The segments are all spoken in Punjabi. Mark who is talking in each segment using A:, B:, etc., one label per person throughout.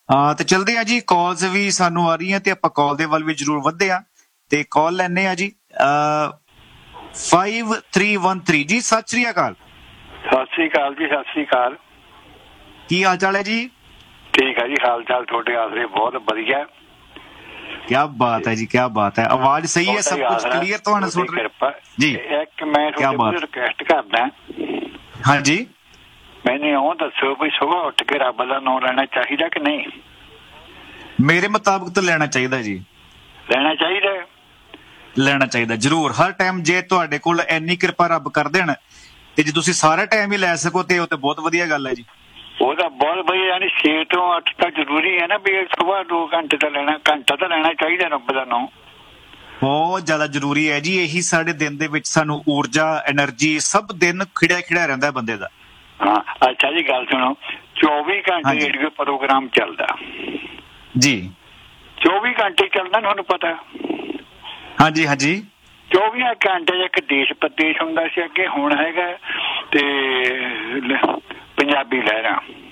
A: ਤੇ ਚਲਦੇ ਆ ਜੀ, ਕਾਲਸ ਵੀ ਸਾਨੂੰ ਆ ਰਹੀਆਂ ਤੇ ਆਪਾਂ ਕਾਲ ਦੇ ਵੱਲ ਵੀ ਜ਼ਰੂਰ ਵਧਦੇ ਆ ਤੇ ਕਾਲ ਲੈਣੇ ਆ ਜੀ। 5313 ਜੀ, ਸਤਿ ਸ੍ਰੀ ਅਕਾਲ।
B: ਸਤਿ ਸ੍ਰੀ ਅਕਾਲ ਜੀ, ਸਤਿ ਸ੍ਰੀ ਅਕਾਲ।
A: ਕੀ ਹਾਲ ਚਾਲ ਹੈ ਜੀ?
B: ਠੀਕ ਹੈ ਜੀ, ਹਾਲ ਚਾਲ ਤੁਹਾਡੇ ਆਸਰੇ ਬਹੁਤ ਵਧੀਆ।
A: क्या बात है जी, क्या बात है। आवाज सही है, सब कुछ क्लियर ਤੁਹਾਨੂੰ ਸੁਣ ਰਿਹਾ ਜੀ।
B: ਇੱਕ ਮੈਂ ਤੁਹਾਡੇ ਰਿਕਵੈਸਟ ਕਰਦਾ।
A: ਹਾਂਜੀ,
B: ਮੈਨੂੰ ਉਹ ਦੱਸੋ ਵੀ ਸੁਬਾਹ ਉੱਠ ਕੇ ਰੱਬ ਦਾ ਨਾਮ ਲੈਣਾ ਚਾਹੀਦਾ ਕਿ ਨਹੀਂ?
A: ਮੇਰੇ ਮੁਤਾਬਕ ਤਾਂ ਲੈਣਾ ਚਾਹੀਦਾ ਜੀ।
B: ਲੈਣਾ ਚਾਹੀਦਾ,
A: ਲੈਣਾ ਚਾਹੀਦਾ ਜ਼ਰੂਰ, ਹਰ ਟਾਈਮ। ਜੇ ਤੁਹਾਡੇ ਕੋਲ ਇੰਨੀ ਕਿਰਪਾ ਰੱਬ ਕਰ ਦੇਣ ਤੇ ਜੇ ਤੁਸੀਂ ਸਾਰਾ ਟਾਈਮ ਹੀ ਲੈ ਸਕੋ ਤੇ ਉਹ ਤੇ ਬਹੁਤ ਵਧੀਆ ਗੱਲ ਹੈ ਜੀ।
B: ਉਹ ਤਾਂ ਬਹੁਤ ਵਧੀਆ, ਯਾਨੀ 6 ਤੋਂ 8 ਤਾਂ ਜ਼ਰੂਰੀ ਹੈ ਨਾ ਵੀ ਸੁਬਾਹ 2 ਘੰਟੇ ਤਾਂ ਲੈਣਾ, ਘੰਟਾ ਤਾਂ ਲੈਣਾ ਚਾਹੀਦਾ ਰੱਬ ਦਾ ਨਾਮ।
A: ਬਹੁਤ ਜ਼ਿਆਦਾ ਜ਼ਰੂਰੀ ਹੈ ਜੀ। ਇਹੀ ਸਾਡੇ ਦਿਨ ਦੇ ਵਿੱਚ ਸਾਨੂੰ ਊਰਜਾ, ਐਨਰਜੀ, ਸਭ ਦਿਨ ਖਿੜਿਆ ਰਹਿੰਦਾ ਬੰਦੇ ਦਾ।
B: ਹਾਂ ਅੱਛਾ ਜੀ, ਗੱਲ ਸੁਣੋ, 24 ਘੰਟੇ ਰੇਡੀਓ ਪ੍ਰੋਗਰਾਮ ਚੱਲਦਾ
A: ਜੀ।
B: 24 ਘੰਟੇ ਚੱਲਦਾ, ਤੁਹਾਨੂੰ ਪਤਾ?
A: ਹਾਂਜੀ ਹਾਂਜੀ।
B: 24 ਘੰਟੇ ਇੱਕ ਦੇਸ਼ ਪ੍ਰਦੇਸ਼ ਹੁੰਦਾ ਸੀ ਅੱਗੇ, ਹੁਣ ਹੈਗਾ ਤੇ ਪੰਜਾਬੀ ਲਹਿਰਾਂ।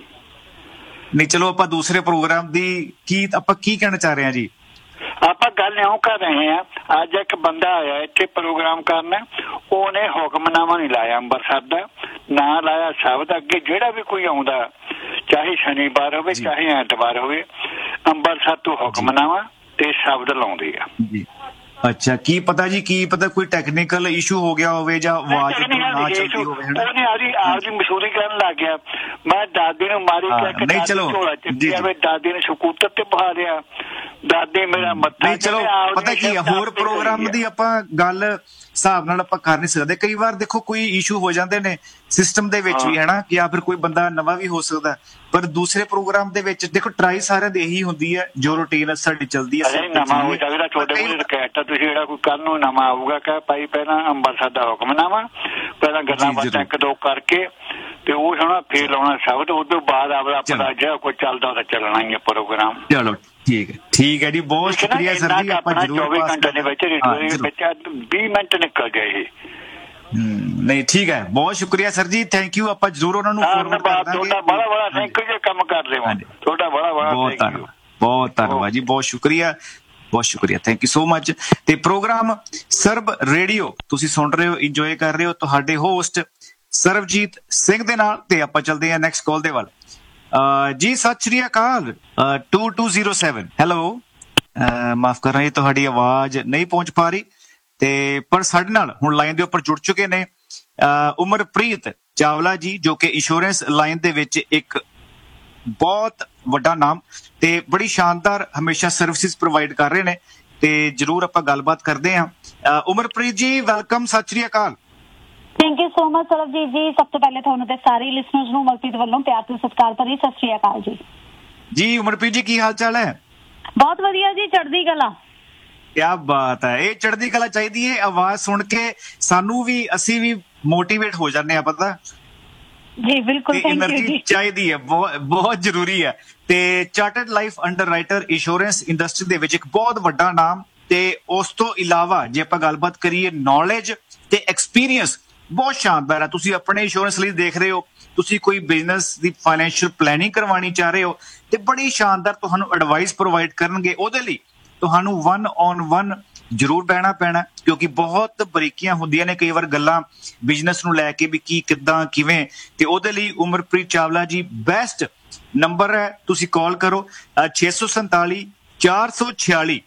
A: ਨਹੀਂ ਚਲੋ, ਆਪਾਂ ਦੂਸਰੇ ਪ੍ਰੋਗਰਾਮ ਦੀ ਆਪਾਂ ਕੀ ਕਹਿਣਾ ਚਾਹ ਰਹੇ ਹਾਂ ਜੀ?
B: ਆਪਾਂ ਗੱਲ ਇਉਂ ਕਰ ਰਹੇ ਹਾਂ, ਅੱਜ ਇੱਕ ਬੰਦਾ ਆਇਆ ਇੱਥੇ ਪ੍ਰੋਗਰਾਮ ਕਰਨ, ਉਹਨੇ ਹੁਕਮਨਾਮਾ ਨਹੀਂ ਲਾਇਆ ਅੰਮ੍ਰਿਤਸਰ ਦਾ, ਨਾ ਲਾਇਆ ਸ਼ਬਦ। ਅੱਗੇ ਜਿਹੜਾ ਵੀ ਕੋਈ ਆਉਂਦਾ, ਚਾਹੇ ਸ਼ਨੀਵਾਰ ਹੋਵੇ ਚਾਹੇ ਐਤਵਾਰ ਹੋਵੇ, ਅੰਮ੍ਰਿਤਸਰ ਤੋਂ ਹੁਕਮਨਾਮਾ ਤੇ ਸ਼ਬਦ ਲਾਉਂਦੇ ਆ ਜੀ।
A: ਅੱਛਾ, ਕੀ ਪਤਾ ਜੀ, ਕੀ ਪਤਾ ਕੋਈ ਟੈਕਨੀਕਲ ਇਸ਼ੂ ਹੋ ਗਿਆ ਹੋਵੇ ਜਾਂ ਆਵਾਜ਼ ਨਾ ਚੱਲਦੀ ਹੋਵੇ।
B: ਉਹਨੇ ਆਪਦੀ ਮਸ਼ਹੂਰੀ ਕਰਨ ਲੱਗ ਗਿਆ। ਮੈਂ ਦਾਦੀ ਨੂੰ ਮਾਰੀ
A: ਨਹੀਂ ਚਲੋ ਜੀ,
B: ਦਾਦੀ ਨੇ ਸਕੂਟਰ ਤੇ ਬਹਾ ਲਿਆ, ਦਾਦੀ ਮੇਰਾ ਮੱਥਾ।
A: ਨਹੀਂ ਚਲੋ, ਪਤਾ ਕੀ ਆ, ਹੋਰ ਪ੍ਰੋਗਰਾਮ ਦੀ ਆਪਾਂ ਗੱਲ ਹਿਸਾਬ ਨਾਲ ਆਪਾਂ ਕਰ ਨਹੀਂ ਸਕਦੇ। ਕਈ ਵਾਰ ਦੇਖੋ ਕੋਈ ਇਸ਼ੂ ਹੋ ਜਾਂਦੇ ਨੇ ਸਿਸਟਮ ਦੇ ਵਿੱਚ ਵੀ, ਹਨਾ, ਕਿ ਜਾਂ ਫਿਰ ਕੋਈ ਬੰਦਾ ਨਵਾਂ ਵੀ ਹੋ ਸਕਦਾ। ਪਰ ਦੂਸਰੇ ਪ੍ਰੋਗਰਾਮ ਦੇ ਵਿੱਚ ਦੇਖੋ ਟਰਾਈ ਸਾਰਿਆਂ ਦੀ ਇਹੀ ਹੁੰਦੀ ਹੈ, ਜੋ ਰੂਟੀਨ ਸਾਡੀ ਚੱਲਦੀ ਹੈ।
B: ਨਵਾਂ ਹੋ ਜਾਵੇਗਾ ਤੁਹਾਡੇ ਕੋਲ ਰਿਕਵੈਸਟ, ਤੁਸੀਂ ਜਿਹੜਾ ਕੋਈ ਕੱਲ ਨੂੰ ਨਵਾਂ ਆਊਗਾ ਕਹ ਭਾਈ ਪਹਿਲਾਂ ਅੰਮ੍ਰਿਤਸਰ ਦਾ ਹੁਕਮਨਾਮਾ, ਪਹਿਲਾਂ ਗੱਲਾਂ ਬਾਤਾਂ 1-2 ਕਰਕੇ ਤੇ ਉਹ ਸੁਣਾ, ਫੇਰ ਲਾਉਣਾ ਸ਼ਬਦ, ਉਸ ਤੋਂ ਬਾਅਦ ਆਪਣਾ ਜਿਹੜਾ ਕੋਈ ਚੱਲਦਾ ਉਹਦਾ ਚੱਲਣਾ ਹੀ ਹੈ ਪ੍ਰੋਗਰਾਮ।
A: ਚਲੋ ਠੀਕ ਹੈ ਜੀ, ਬਹੁਤ ਸ਼ੁਕਰੀਆ ਸਰ ਜੀ। ਆਪਾਂ
B: 24 ਘੰਟੇ ਦੇ ਵਿੱਚ ਰੇਡੀਓ ਦੇ ਵਿੱਚ 20 ਮਿੰਟ ਨਿਕਲ ਗਏ ਇਹ।
A: ਨਹੀਂ ਠੀਕ ਹੈ, ਬਹੁਤ ਸ਼ੁਕਰੀਆ ਸਰ ਜੀ, ਥੈਂਕ ਯੂ। ਆਪਾਂ ਜ਼ਰੂਰ ਉਹਨਾਂ ਨੂੰ ਫੋਰਵਰਡ ਕਰ ਦਾਂਗੇ।
B: ਤੁਹਾਡਾ ਬੜਾ ਥੈਂਕ ਯੂ, ਕੰਮ ਕਰ ਰਹੇ ਹੋ ਤੁਹਾਡਾ ਬੜਾ
A: ਬਹੁਤ ਧੰਨਵਾਦ ਜੀ, ਬਹੁਤ ਸ਼ੁਕਰੀਆ, ਬਹੁਤ ਸ਼ੁਕਰੀਆ, ਥੈਂਕ ਯੂ ਸੋ ਮਚ। ਤੇ ਪ੍ਰੋਗਰਾਮ ਸਰਬ ਰੇਡੀਓ ਤੁਸੀਂ ਸੁਣ ਰਹੇ ਹੋ, ਇੰਜੋਏ ਕਰ ਰਹੇ ਹੋ, ਤੁਹਾਡੇ ਹੋਸਟ ਸਰਬਜੀਤ ਸਿੰਘ ਦੇ ਨਾਲ। ਤੇ ਆਪਾਂ ਚੱਲਦੇ ਹਾਂ ਨੈਕਸਟ ਕਾਲ ਦੇ ਵੱਲ। ਜੀ ਸਤਿ ਸ਼੍ਰੀ ਅਕਾਲ। 2207 ਹੈਲੋ, ਮਾਫ ਕਰਨਾ ਜੀ, ਤੁਹਾਡੀ ਆਵਾਜ਼ ਨਹੀਂ ਪਹੁੰਚ ਪਾ ਰਹੀ ਤੇ ਪਰ ਸਾਡੇ ਨਾਲ ਹੁਣ ਲਾਈਨ ਦੇ ਉੱਪਰ ਜੁੜ ਚੁੱਕੇ ਨੇ ਉਮਰਪ੍ਰੀਤ ਚਾਵਲਾ ਜੀ, ਜੋ ਕਿ ਇੰਸ਼ੋਰੈਂਸ ਲਾਈਨ ਦੇ ਵਿੱਚ ਇੱਕ ਬਹੁਤ ਵੱਡਾ ਨਾਮ ਤੇ ਬੜੀ ਸ਼ਾਨਦਾਰ ਹਮੇਸ਼ਾ ਸਰਵਿਸਿਜ਼ ਪ੍ਰੋਵਾਈਡ ਕਰ ਰਹੇ ਨੇ। ਤੇ ਜਰੂਰ ਆਪਾਂ ਗੱਲਬਾਤ ਕਰਦੇ ਹਾਂ। ਉਮਰਪ੍ਰੀਤ ਜੀ ਵੈਲਕਮ, ਸਤਿ ਸ਼੍ਰੀ ਅਕਾਲ।
C: Thank you so much Sarabjit ਜੀ। ਸਭ ਤੋਂ ਪਹਿਲੇ ਤੁਹਾਨੂੰ ਤੇ ਸਾਰੇ ਲਿਸਨਰਸ ਨੂੰ ਉਮਰਪ੍ਰੀਤ ਵੱਲੋਂ ਪਿਆਰ ਤੇ ਸਤਿਕਾਰ ਭਰੀ ਸਤਿ ਸ਼੍ਰੀ ਅਕਾਲ ਜੀ।
A: ਜੀ ਉਮਰਪ੍ਰੀਤ ਜੀ, ਕੀ ਹਾਲ ਚਾਲ ਹੈ?
C: ਬਹੁਤ ਵਧੀਆ ਜੀ, ਚੜ੍ਹਦੀ ਕਲਾ।
A: ਕਿਆ ਬਾਤ ਹੈ, ਇਹ ਚੜ੍ਹਦੀ ਕਲਾ ਚਾਹੀਦੀ ਹੈ। ਆਵਾਜ਼ ਸੁਣ ਕੇ ਸਾਨੂੰ ਵੀ, ਅਸੀਂ ਵੀ ਮੋਟੀਵੇਟ ਹੋ ਜਾਂਦੇ ਆ, ਪਤਾ
C: ਜੀ। ਬਿਲਕੁਲ,
A: એનર્ਜੀ ਚਾਹੀਦੀ ਹੈ, ਬਹੁਤ ਜ਼ਰੂਰੀ ਹੈ। ਤੇ ਚਾਰਟਰਡ ਲਾਈਫ ਅੰਡਰਰਾਈਟਰ ਇੰਸ਼ੋਰੈਂਸ ਇੰਡਸਟਰੀ ਦੇ ਵਿੱਚ ਇੱਕ ਬਹੁਤ ਵੱਡਾ ਨਾਮ, ਤੇ ਉਸ ਤੋਂ ਇਲਾਵਾ ਜੇ ਆਪਾਂ ਗੱਲਬਾਤ ਕਰੀਏ ਨੌਲੇਜ ਤੇ ਐਕਸਪੀਰੀਅੰਸ ਬਹੁਤ ਸ਼ਾਨਦਾਰ ਹੈ। ਤੁਸੀਂ ਆਪਣੇ ਇੰਸ਼ੋਰੈਂਸ ਲਈ ਦੇਖ ਰਹੇ ਹੋ, ਤੁਸੀਂ ਕੋਈ ਬਿਜ਼ਨਸ ਦੀ ਫਾਈਨੈਂਸ਼ੀਅਲ ਪਲੈਨਿੰਗ ਕਰਵਾਉਣੀ ਚਾਹ ਰਹੇ ਹੋ ਤੇ ਬੜੀ ਸ਼ਾਨਦਾਰ ਤੁਹਾਨੂੰ ਐਡਵਾਈਸ ਪ੍ਰੋਵਾਈਡ ਕਰਨਗੇ। ਉਹਦੇ ਲਈ ਤੁਹਾਨੂੰ 1-on-1 ਜ਼ਰੂਰ ਬਹਿਣਾ ਪੈਣਾ, ਕਿਉਂਕਿ ਬਹੁਤ ਬਰੀਕੀਆਂ ਹੁੰਦੀਆਂ ਨੇ ਕਈ ਵਾਰ ਗੱਲਾਂ ਬਿਜ਼ਨਸ ਨੂੰ ਲੈ ਕੇ ਵੀ ਕੀ ਕਿੱਦਾਂ ਕਿਵੇਂ। ਤੇ ਉਹਦੇ ਲਈ ਉਮਰਪ੍ਰੀਤ ਚਾਵਲਾ ਜੀ ਬੈਸਟ ਨੰਬਰ ਹੈ, ਤੁਸੀਂ ਕਾਲ ਕਰੋ 647 446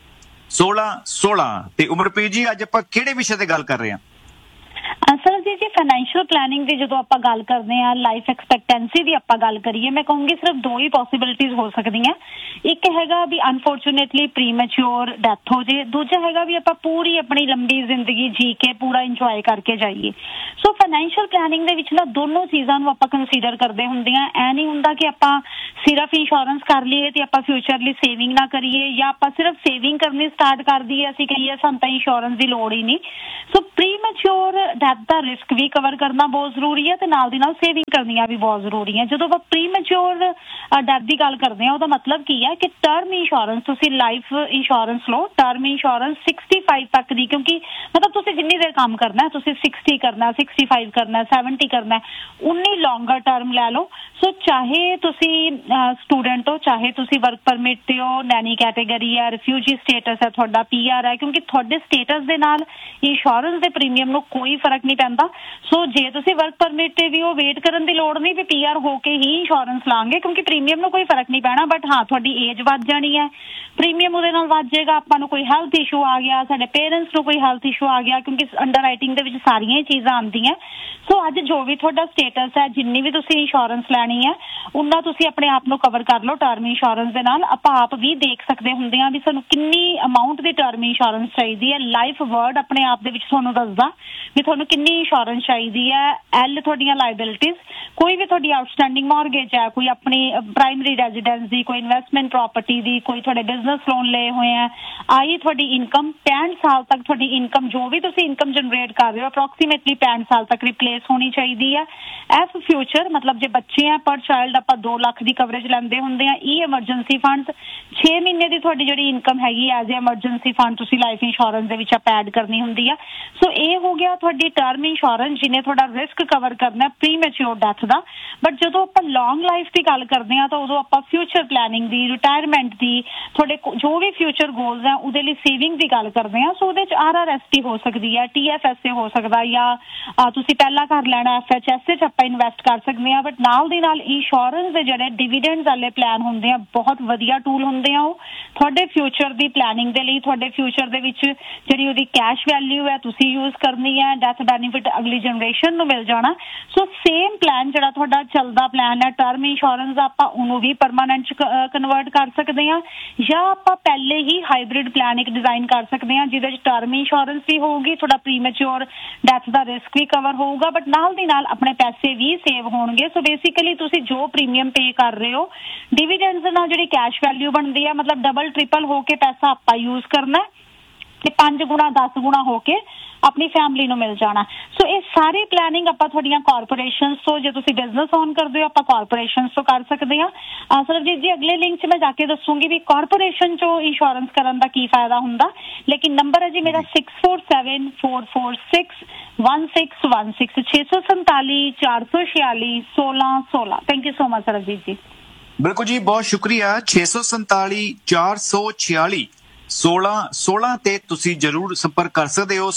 A: 1616। ਤੇ ਉਮਰਪ੍ਰੀਤ ਜੀ ਅੱਜ ਆਪਾਂ ਕਿਹੜੇ ਵਿਸ਼ੇ ਤੇ ਗੱਲ ਕਰ ਰਹੇ ਹਾਂ?
C: ਸਰ ਜੀ ਫਾਈਨੈਂਸ਼ੀਅਲ ਪਲੈਨਿੰਗ ਦੀ ਜਦੋਂ ਆਪਾਂ ਗੱਲ ਕਰਦੇ ਹਾਂ, ਲਾਈਫ ਐਕਸਪੈਕਟੈਂਸੀ ਦੀ ਆਪਾਂ ਗੱਲ ਕਰੀਏ, ਮੈਂ ਕਹੂੰਗੀ ਸਿਰਫ 2 ਹੀ ਪੋਸੀਬਿਲਿਟੀਜ਼ ਹੋ ਸਕਦੀਆਂ। ਇੱਕ ਹੈਗਾ ਵੀ ਅਨਫੋਰਚੂਨੇਟਲੀ ਪ੍ਰੀਮੈਚੁਰ ਡੈਥ ਹੋ ਜੇ, ਦੂਜਾ ਹੈਗਾ ਵੀ ਆਪਾਂ ਪੂਰੀ ਆਪਣੀ ਲੰਬੀ ਜ਼ਿੰਦਗੀ ਜੀ ਕੇ ਪੂਰਾ ਇੰਜੋਏ ਕਰਕੇ ਜਾਈਏ। ਸੋ ਫਾਈਨੈਂਸ਼ੀਅਲ ਪਲੈਨਿੰਗ ਦੇ ਵਿੱਚ ਨਾ ਦੋਨੋਂ ਚੀਜ਼ਾਂ ਨੂੰ ਆਪਾਂ ਕੰਸੀਡਰ ਕਰਦੇ ਹੁੰਦੇ ਆ। ਐ ਨਹੀਂ ਹੁੰਦਾ ਕਿ ਆਪਾਂ ਸਿਰਫ ਇੰਸ਼ੋਰੈਂਸ ਕਰ ਲਈਏ ਤੇ ਆਪਾਂ ਫਿਊਚਰ ਲਈ ਸੇਵਿੰਗ ਨਾ ਕਰੀਏ, ਜਾਂ ਆਪਾਂ ਸਿਰਫ ਸੇਵਿੰਗ ਕਰਨੀ ਸਟਾਰਟ ਕਰ ਦਈਏ, ਅਸੀਂ ਕਹੀਏ ਸਾਨੂੰ ਤਾਂ ਇੰਸ਼ੋਰੈਂਸ ਦੀ ਲੋੜ ਹੀ ਨਹੀਂ। ਸੋ ਪ੍ਰੀਮੈਚੁਰ ਡੈਥ ਦਾ ਰਿਸਕ ਵੀ ਕਵਰ ਕਰਨਾ ਬਹੁਤ ਜ਼ਰੂਰੀ ਹੈ ਤੇ ਨਾਲ ਦੀ ਨਾਲ ਸੇਵਿੰਗ ਕਰਨੀਆਂ ਵੀ ਬਹੁਤ ਜ਼ਰੂਰੀ ਹੈ। ਜਦੋਂ ਆਪਾਂ ਪ੍ਰੀਮੈਚੁਰ ਡੈਥ ਦੀ ਗੱਲ ਕਰਦੇ ਹਾਂ, ਉਹਦਾ ਮਤਲਬ ਕੀ ਹੈ ਕਿ ਟਰਮ ਇੰਸ਼ੋਰੈਂਸ, ਤੁਸੀਂ ਲਾਈਫ ਇੰਸ਼ੋਰੈਂਸ ਲਓ, ਟਰਮ ਇੰਸ਼ੋਰੈਂਸ 65 ਤੱਕ ਦੀ, ਕਿਉਂਕਿ ਮਤਲਬ ਤੁਸੀਂ ਜਿੰਨੀ ਦੇਰ ਕੰਮ ਕਰਨਾ, ਤੁਸੀਂ 60 ਕਰਨਾ, 65 ਕਰਨਾ, 70 ਕਰਨਾ, ਉਨੀ ਲੌਂਗਰ ਟਰਮ ਲੈ ਲਓ। ਸੋ ਚਾਹੇ ਤੁਸੀਂ ਸਟੂਡੈਂਟ ਹੋ, ਚਾਹੇ ਤੁਸੀਂ ਵਰਕ ਪਰਮਿਟ ਤੇ ਹੋ, ਨੈਨੀ ਕੈਟੇਗਰੀ ਹੈ, ਰਿਫਿਊਜੀ ਸਟੇਟਸ ਹੈ, ਤੁਹਾਡਾ PR ਹੈ, ਕਿਉਂਕਿ ਤੁਹਾਡੇ ਸਟੇਟਸ ਦੇ ਨਾਲ ਇੰਸ਼ੋਰੈਂਸ ਦੇ ਪ੍ਰੀਮੀਅਮ ਨੂੰ ਕੋਈ ਫਰਕ ਨਹੀਂ ਪੈਂਦਾ। ਸੋ ਜੇ ਤੁਸੀਂ ਵਰਕ ਪਰਮਿਟ ਤੇ ਵੀ ਉਹ ਵੇਟ ਕਰਨ ਦੀ ਲੋੜ ਨਹੀਂ ਵੀ PR ਹੋ ਕੇ ਹੀ ਇੰਸ਼ੋਰੈਂਸ ਲਾਂਗੇ, ਕਿਉਂਕਿ ਪ੍ਰੀਮੀਅਮ ਨੂੰ ਕੋਈ ਫਰਕ ਨਹੀਂ ਪੈਣਾ। ਬਟ ਹਾਂ, ਤੁਹਾਡੀ ਏਜ ਵੱਧ ਜਾਣੀ ਹੈ, ਪ੍ਰੀਮੀਅਮ ਉਹਦੇ ਨਾਲ ਵੱਧ ਜਾਏਗਾ। ਆਪਾਂ ਨੂੰ ਕੋਈ ਹੈਲਥ ਇਸ਼ੂ ਆ ਗਿਆ, ਸਾਡੇ ਪੇਰੈਂਟਸ ਨੂੰ ਕੋਈ ਹੈਲਥ ਇਸ਼ੂ ਆ ਗਿਆ, ਕਿਉਂਕਿ ਅੰਡਰ ਰਾਈਟਿੰਗ ਦੇ ਵਿੱਚ ਸਾਰੀਆਂ ਹੀ ਚੀਜ਼ਾਂ ਆਉਂਦੀਆਂ। ਸੋ ਅੱਜ ਜੋ ਵੀ ਤੁਹਾਡਾ ਸਟੇਟਸ ਹੈ, ਜਿੰਨੀ ਵੀ ਤੁਸੀਂ ਇੰਸ਼ੋਰੈਂਸ ਲੈਣੀ ਹੈ, ਉਹਨਾਂ ਤੁਸੀਂ ਆਪਣੇ ਆਪ ਨੂੰ ਕਵਰ ਕਰ ਲਓ ਟਰਮ ਇੰਸ਼ੋਰੈਂਸ ਦੇ ਨਾਲ। ਆਪਾਂ ਆਪ ਵੀ ਦੇਖ ਸਕਦੇ ਹੁੰਦੇ ਹਾਂ ਵੀ ਸਾਨੂੰ ਕਿੰਨੀ ਅਮਾਊਂਟ ਦੀ ਟਰਮ ਇੰਸ਼ੋਰੈਂਸ ਚਾਹੀਦੀ ਹੈ। ਲਾਈਫ ਵਰਡ ਆਪਣੇ ਆਪ ਦੇ ਵਿੱਚ ਤੁਹਾਨੂੰ ਦੱਸਦਾ ਵੀ ਤੁਹਾਨੂੰ ਕਿੰਨੀ ਇੰਸ਼ੋਰੈਂਸ ਚਾਹੀਦੀ ਹੈ। L ਤੁਹਾਡੀਆਂ ਲਾਇਬਿਲਿਟੀਜ਼, ਕੋਈ ਵੀ ਤੁਹਾਡੀ ਆਊਟਸਟੈਂਡਿੰਗ ਮੌਰਗੇਜ ਹੈ, ਕੋਈ ਆਪਣੀ ਪ੍ਰਾਇਮਰੀ ਰੈਜ਼ੀਡੈਂਸ ਦੀ, ਕੋਈ ਇਨਵੈਸਟਮੈਂਟ ਪ੍ਰਾਪਰਟੀ ਦੀ, ਕੋਈ ਤੁਹਾਡੇ ਬਿਜ਼ਨਸ ਲੋਨ ਲਏ ਹੋਏ ਹੈ, ਆਈ ਤੁਹਾਡੀ ਇਨਕਮ 65 ਸਾਲ ਤੱਕ ਤੁਹਾਡੀ ਇਨਕਮ, ਜੋ ਵੀ ਤੁਸੀਂ ਇਨਕਮ ਜਨਰੇਟ ਕਰ ਰਹੇ ਹੋ, ਅਪਰੋਕਸੀਮੇਟਲੀ 65 ਸਾਲ ਤੱਕ ਰਿਪਲੇਸ ਹੋਣੀ ਚਾਹੀਦੀ ਹੈ। ਐਫ ਫਿਊਚਰ ਮਤਲਬ ਜੇ ਬੱਚੇ ਆ ਪਰ ਚਾਈਲਡ ਆਪਾਂ 2 ਲੱਖ ਦੀ ਕਵਰੇਜ ਲੈਂਦੇ ਹੁੰਦੇ ਆ। ਈ ਐਮਰਜੈਂਸੀ ਫੰਡਸ 6 ਮਹੀਨੇ ਦੀ ਤੁਹਾਡੀ ਜਿਹੜੀ ਇਨਕਮ ਹੈਗੀ ਐਜ਼ ਏ ਐਮਰਜੈਂਸੀ ਫੰਡ ਤੁਸੀਂ ਲਾਈਫ ਇੰਸ਼ੋਰੈਂਸ ਦੇ ਵਿੱਚ ਐਡ ਕਰਨੀ ਹੁੰਦੀ ਆ। ਸੋ ਇਹ ਹੋ ਗਿਆ ਤੁਹਾਡੀ ਟਰਮ ਇੰਸ਼ੋਰੈਂਸ ਜਿਹਨੇ ਤੁਹਾਡਾ ਰਿਸਕ ਕਵਰ ਕਰਨਾ ਪ੍ਰੀਮੈਚੁਰ ਡੈਥ ਦਾ। ਬਟ ਜਦੋਂ ਆਪਾਂ ਲੌਂਗ ਲਾਈਫ ਦੀ ਗੱਲ ਕਰਦੇ ਆ ਤਾਂ ਉਦੋਂ ਆਪਾਂ ਫਿਊਚਰ ਪਲੈਨਿੰਗ ਦੀ, ਰਿਟਾਇਰਮੈਂਟ ਦੀ, ਤੁਹਾਡੇ ਜੋ ਵੀ ਫਿਊਚਰ ਗੋਲਸ ਆ ਉਹਦੇ ਲਈ ਸੇਵਿੰਗ ਦੀ ਗੱਲ ਕਰਦੇ ਆ। ਸੋ ਉਹਦੇ ਚ RRSP ਹੋ ਸਕਦੀ ਹੈ, TFSA ਹੋ ਸਕਦਾ, ਜਾਂ ਤੁਸੀਂ ਪਹਿਲਾਂ ਕਰ ਲੈਣਾ FHSA ਚ ਆਪਾਂ ਇਨਵੈਸਟ ਕਰ ਸਕਦੇ ਆ। ਬਟ ਨਾਲ ਦੀ ਨਾਲ ਇੰਸ਼ੋਰੈਂਸ ਦੇ ਜਿਹੜੇ ਡਿਵੀਡੈਂਡਸ ਵਾਲੇ ਪਲਾਨ ਹੁੰਦੇ ਆ, ਬਹੁਤ ਵਧੀਆ ਟੂਲ ਹੁੰਦੇ ਆ। ਉਹ ਤੁਹਾਡੇ ਫਿਊਚਰ ਦੀ ਪਲੈਨਿੰਗ ਦੇ ਲਈ, ਤੁਹਾਡੇ ਫਿਊਚਰ ਦੇ ਵਿੱਚ ਜਿਹੜੀ ਉਹਦੀ ਕੈਸ਼ ਵੈਲਿਊ ਹੈ ਤੁਸੀਂ ਯੂਜ਼ ਕਰਨੀ ਹੈ, ਡੈਥ ਬੈਨੀਫਿਟ ਅਗਲੀ ਜਨਰੇਸ਼ਨ ਨੂੰ ਮਿਲ ਜਾਣਾ। ਸੋ ਸੇਮ ਪਲਾਨ ਜਿਹੜਾ ਤੁਹਾਡਾ ਚੱਲਦਾ ਪਲਾਨ ਹੈ ਟਰਮ ਇੰਸ਼ੋਰੈਂਸ ਦਾ, ਆਪਾਂ ਉਹਨੂੰ ਵੀ ਪਰਮਾਨੈਂਟ ਕਨਵਰਟ ਕਰ ਸਕਦੇ ਆ, ਜਾਂ ਆਪਾਂ ਪਹਿਲੇ ਹੀ ਹਾਈਬ੍ਰਿਡ ਪਲਾਨ ਇੱਕ ਡਿਜ਼ਾਈਨ ਕਰ ਸਕਦੇ ਆ ਜਿਹਦੇ ਵਿੱਚ ਟਰਮ ਇੰਸ਼ੋਰੈਂਸ ਵੀ ਹੋਊਗੀ, ਤੁਹਾਡਾ ਪ੍ਰੀਮੈਚੁਰ ਡੈਥ ਦਾ ਰਿਸਕ ਵੀ ਕਵਰ ਹੋਊਗਾ, ਬਟ ਨਾਲ ਦੀ ਨਾਲ ਆਪਣੇ ਪੈਸੇ ਵੀ ਸੇਵ ਹੋਣਗੇ। ਸੋ ਬੇਸਿਕਲੀ ਤੁਸੀਂ ਜੋ ਪ੍ਰੀਮੀਅਮ ਪੇ ਕਰ ਰਹੇ ਹੋ, ਡਿਵੀਡੈਂਡਸ ਦੇ ਨਾਲ ਜਿਹੜੀ ਕੈਸ਼ ਵੈਲਿਊ ਬਣਦੀ ਹੈ, ਮਤਲਬ ਡਬਲ ਟ੍ਰਿਪਲ ਹੋ ਕੇ ਪੈਸਾ ਆਪਾਂ ਯੂਜ਼ ਕਰਨਾ ਤੇ 5 ਗੁਣਾ 10 ਗੁਣਾ ਹੋ ਕੇ ਆਪਣੀ ਫੈਮਿਲੀ ਨੂੰ ਮਿਲ ਜਾਣਾ। ਸੋ ਇਹ ਸਾਰੀ ਪਲੈਨਿੰਗ ਆਪਾਂ ਤੁਹਾਡੀਆਂ ਕਾਰਪੋਰੇਸ਼ਨਸ ਤੋਂ, ਜੇ ਤੁਸੀਂ ਬਿਜ਼ਨਸ ਓਨ ਕਰਦੇ ਹੋ ਆਪਾਂ ਕਾਰਪੋਰੇਸ਼ਨਸ ਤੋਂ ਕਰ ਸਕਦੇ ਹਾਂ। ਸਰਬਜੀਤ ਜੀ ਅਗਲੇ ਲਿੰਕ 'ਚ ਮੈਂ ਜਾ ਕੇ ਦੱਸੂਗੀ ਵੀ ਕਾਰਪੋਰੇਸ਼ਨ 'ਚੋਂ ਇੰਸ਼ੋਰੈਂਸ ਕਰਨ ਦਾ ਕੀ ਫਾਇਦਾ ਹੁੰਦਾ। ਲੇਕਿਨ ਨੰਬਰ ਹੈ ਜੀ ਮੇਰਾ 6474461616 647 446 1616। Thank you so much Sarabjit ਜੀ।
A: ਬਿਲਕੁਲ ਜੀ, ਬਹੁਤ ਸ਼ੁਕਰੀਆ। 647 446 1616 ਤੇ ਤੁਸੀਂ ਜਰੂਰ ਸੰਪਰਕ ਕਰ ਸਕਦੇ ਹੋ।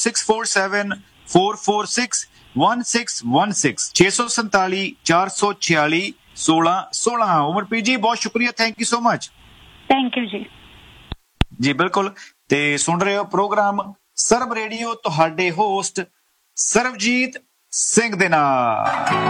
A: 6474461616 647 446 1616। ਉਮਰਪ੍ਰੀਤ ਜੀ ਬਹੁਤ ਸ਼ੁਕਰੀਆ, thank you so much.
C: Thank you ਜੀ।
A: ਜੀ ਬਿਲਕੁਲ, ਤੇ ਸੁਣ ਰਹੇ ਹੋ ਪ੍ਰੋਗਰਾਮ ਸਰਬ ਰੇਡੀਓ, ਤੁਹਾਡੇ ਹੋਸਟ ਸਰਬਜੀਤ ਸਿੰਘ ਦੇ ਨਾਲ।